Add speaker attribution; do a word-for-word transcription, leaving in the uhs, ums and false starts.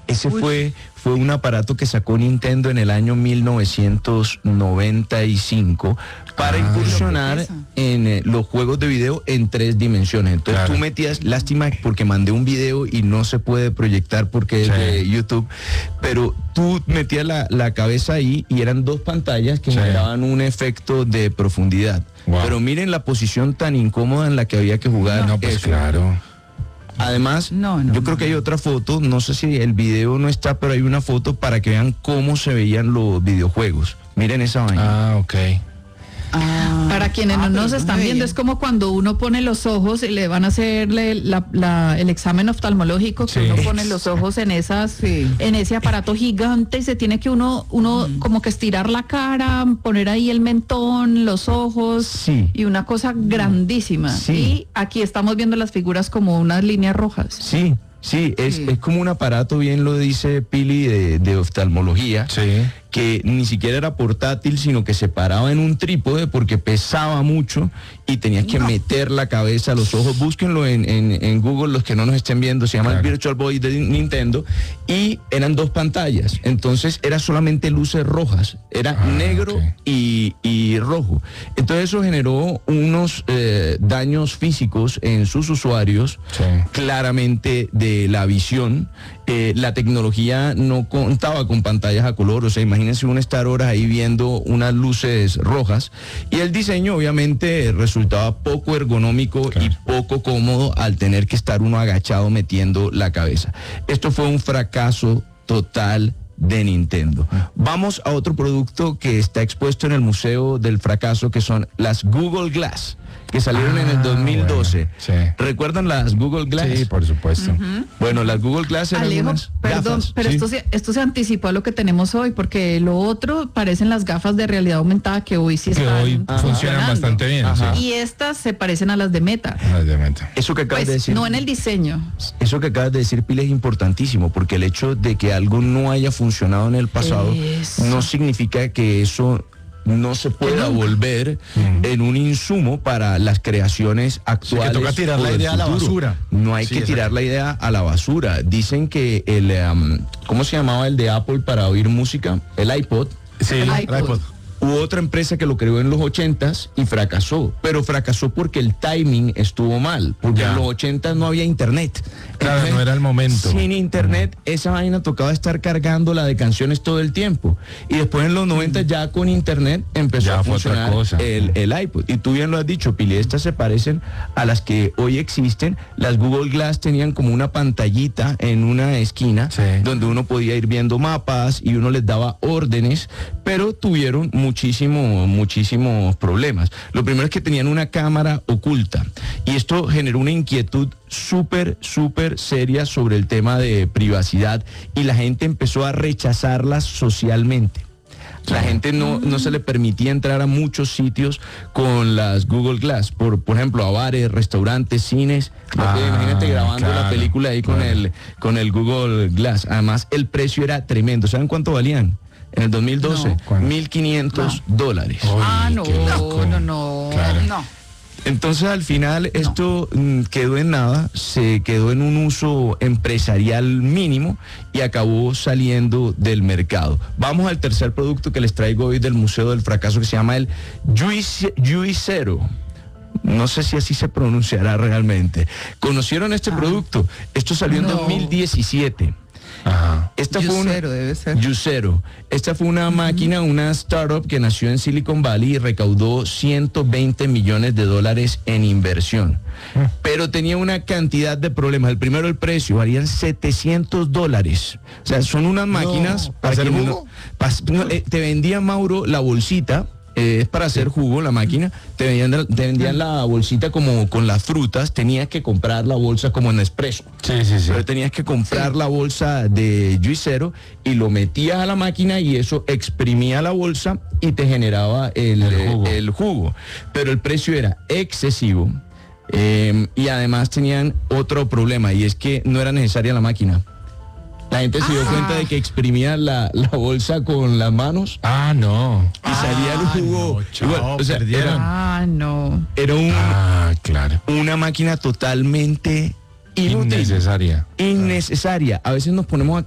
Speaker 1: Ese
Speaker 2: Uy.
Speaker 1: fue, fue un aparato que sacó Nintendo en el año mil novecientos noventa y cinco para
Speaker 3: Ah,
Speaker 1: incursionar
Speaker 2: lo que pesa.
Speaker 1: en eh, los juegos de video en tres dimensiones. Entonces
Speaker 3: Claro.
Speaker 1: tú metías, lástima porque mandé un video y no se puede proyectar porque
Speaker 3: Sí.
Speaker 1: es de YouTube, pero tú metías la, la cabeza ahí y eran dos pantallas que
Speaker 3: Sí.
Speaker 1: generaban un efecto de profundidad.
Speaker 3: Wow.
Speaker 1: Pero miren la posición tan incómoda en la que había que jugar.
Speaker 3: No, pues
Speaker 1: eso.
Speaker 3: claro.
Speaker 1: Además,
Speaker 2: No, no,
Speaker 1: yo creo
Speaker 2: no.
Speaker 1: que hay otra foto, no sé si el video no está, pero hay una foto para que vean cómo se veían los videojuegos. Miren esa vaina.
Speaker 3: Ah, ok.
Speaker 2: Ah,
Speaker 4: Para quienes
Speaker 2: ah,
Speaker 4: no
Speaker 2: pero
Speaker 4: nos
Speaker 2: no
Speaker 4: están
Speaker 2: me
Speaker 4: viendo,
Speaker 2: veía.
Speaker 4: es como cuando uno pone los ojos y le van a hacerle la- la- el examen oftalmológico, que
Speaker 3: Sí.
Speaker 4: uno pone los ojos en esas,
Speaker 2: Sí.
Speaker 4: en ese aparato gigante y se tiene que uno, uno como que estirar la cara, poner ahí el mentón, los ojos
Speaker 1: Sí.
Speaker 4: y una cosa grandísima.
Speaker 1: Sí.
Speaker 4: Y aquí estamos viendo las figuras como unas líneas rojas.
Speaker 1: Sí, sí, es,
Speaker 2: Sí.
Speaker 1: es como un aparato, bien lo dice Pili, de, de oftalmología,
Speaker 3: Sí.
Speaker 1: que ni siquiera era portátil, sino que se paraba en un trípode porque pesaba mucho y tenías que meter la cabeza, los ojos. Búsquenlo en, en- en Google, los que no nos estén viendo, se llama
Speaker 3: Claro.
Speaker 1: el Virtual Boy de Nintendo, y eran dos pantallas, entonces era solamente luces rojas, era
Speaker 3: Ah,
Speaker 1: negro
Speaker 3: ok.
Speaker 1: y, y rojo. Entonces eso generó unos eh, daños físicos en sus usuarios,
Speaker 3: Sí.
Speaker 1: claramente de la visión. Eh, la tecnología no contaba con pantallas a color, o sea, imagínense uno estar horas ahí viendo unas luces rojas, y el diseño obviamente resultaba poco ergonómico
Speaker 3: Claro.
Speaker 1: y poco cómodo al tener que estar uno agachado metiendo la cabeza. Esto fue un fracaso total de Nintendo. Vamos a otro producto que está expuesto en el Museo del Fracaso, que son las Google Glass, que salieron en el
Speaker 3: Ah,
Speaker 1: dos mil doce.
Speaker 3: bueno, sí.
Speaker 1: ¿Recuerdan las Google Glass?
Speaker 3: Sí, por supuesto.
Speaker 1: Bueno, las Google Glass eran
Speaker 4: Alejo,
Speaker 1: unas
Speaker 4: perdón,
Speaker 1: gafas,
Speaker 4: pero
Speaker 1: ¿sí?
Speaker 4: esto, se, esto se anticipó a lo que tenemos hoy, porque lo otro parecen las gafas de realidad aumentada que hoy sí
Speaker 3: Que
Speaker 4: están
Speaker 3: hoy funcionan
Speaker 4: funcionando.
Speaker 3: bastante bien.
Speaker 1: Ajá.
Speaker 3: Sí.
Speaker 4: Y estas se parecen a las de Meta.
Speaker 3: No, de meta.
Speaker 1: Eso que acabas
Speaker 4: Pues
Speaker 1: de decir.
Speaker 4: no en el diseño.
Speaker 1: Eso que acabas de decir, Pile, es importantísimo, porque el hecho de que algo no haya funcionado en el pasado
Speaker 4: Eso.
Speaker 1: no significa que eso no se pueda
Speaker 4: nunca.
Speaker 1: volver en un insumo para las creaciones actuales.
Speaker 5: toca tirar
Speaker 1: o
Speaker 5: la
Speaker 1: del
Speaker 5: idea a la
Speaker 1: futuro.
Speaker 5: basura.
Speaker 1: No hay
Speaker 5: Sí,
Speaker 1: que
Speaker 5: exacto.
Speaker 1: tirar la idea a la basura. Dicen que el, um, ¿cómo se llamaba el de Apple para oír música? El iPod.
Speaker 3: Sí.
Speaker 4: El
Speaker 5: El
Speaker 4: iPod.
Speaker 5: iPod.
Speaker 1: Hubo otra empresa que lo creó en los ochentas y fracasó, pero fracasó porque el timing estuvo mal, porque
Speaker 3: Ya.
Speaker 1: en los ochentas no había internet.
Speaker 3: Claro, no era el momento.
Speaker 1: Sin internet, esa vaina tocaba estar cargándola de canciones todo el tiempo. Y después en los noventas ya con internet empezó
Speaker 3: Ya
Speaker 1: a
Speaker 3: fue otra
Speaker 1: funcionar
Speaker 3: cosa.
Speaker 1: el, el iPod. Y tú bien lo has dicho, Pili, estas se parecen a las que hoy existen. Las Google Glass tenían como una pantallita en una esquina
Speaker 3: Sí.
Speaker 1: donde uno podía ir viendo mapas y uno les daba órdenes, pero tuvieron muchísimo, muchísimos problemas. Lo primero es que tenían una cámara oculta y esto generó una inquietud súper, súper seria sobre el tema de privacidad y la gente empezó a rechazarlas socialmente. La gente no, no se le permitía entrar a muchos sitios con las Google Glass, por, por ejemplo, a bares, restaurantes, cines.
Speaker 3: Ah,
Speaker 1: Imagínate grabando la
Speaker 3: claro,
Speaker 1: película ahí con
Speaker 3: claro.
Speaker 1: el con el Google Glass. Además, el precio era tremendo. ¿Saben cuánto valían? En el dos mil doce,
Speaker 4: No.
Speaker 3: ¿Cuánto?
Speaker 1: mil quinientos dólares.
Speaker 3: Uy,
Speaker 4: Ah, no,
Speaker 3: qué loco.
Speaker 4: no, no.
Speaker 3: Claro.
Speaker 2: No.
Speaker 1: Entonces al final esto mm, quedó en nada, se quedó en un uso empresarial mínimo y acabó saliendo del mercado. Vamos al tercer producto que les traigo hoy del Museo del Fracaso, que se llama el Juice- Juicero. No sé si así se pronunciará realmente. ¿Conocieron este producto? Esto salió en
Speaker 4: No.
Speaker 1: dos mil diecisiete.
Speaker 3: Ajá.
Speaker 1: Esta fue una
Speaker 2: Juicero debe ser.
Speaker 1: Juicero. Esta fue una máquina, una startup que nació en Silicon Valley y recaudó ciento veinte millones de dólares en inversión. Pero tenía una cantidad de problemas. El primero, el precio, valían setecientos dólares. O sea, son unas máquinas
Speaker 5: ¿para hacer
Speaker 1: quienes
Speaker 5: jugo?
Speaker 1: pa- no, eh, te vendía, Mauro, la bolsita. eh, es para hacer jugo la máquina, te vendían, te vendían la bolsita como con las frutas, tenías que comprar la bolsa como en Nespresso.
Speaker 3: Sí, sí, sí.
Speaker 1: Pero tenías que comprar la bolsa de Juicero y lo metías a la máquina y eso exprimía la bolsa y te generaba el,
Speaker 3: El
Speaker 1: eh,
Speaker 3: jugo.
Speaker 1: el jugo. Pero el precio era excesivo eh, y además tenían otro problema y es que no era necesaria la máquina. La gente se dio cuenta de que exprimían la, la bolsa con las manos
Speaker 3: Ah, no.
Speaker 1: y salía el jugo.
Speaker 5: no, chao,
Speaker 1: Igual, o sea,
Speaker 5: perdieron.
Speaker 1: era,
Speaker 4: Ah, no.
Speaker 1: era un-
Speaker 3: Ah, claro.
Speaker 1: una máquina totalmente inútil,
Speaker 3: Innecesaria.
Speaker 1: innecesaria. A veces nos ponemos a